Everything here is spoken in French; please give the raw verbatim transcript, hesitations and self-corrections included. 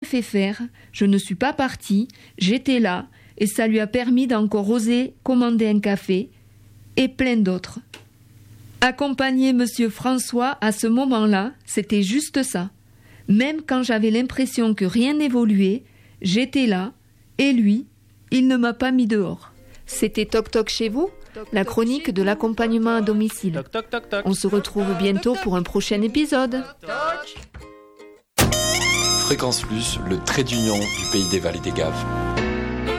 fait faire, je ne suis pas partie, j'étais là, et ça lui a permis d'encore oser commander un café, et plein d'autres. Accompagner Monsieur François à ce moment-là, c'était juste ça. Même quand j'avais l'impression que rien n'évoluait, j'étais là, et lui, il ne m'a pas mis dehors. C'était Toc Toc chez vous, la chronique de l'accompagnement à domicile. Toc, toc, toc, toc. On se retrouve bientôt pour un prochain épisode. Fréquence Plus, le trait d'union du pays des vallées des Gaves.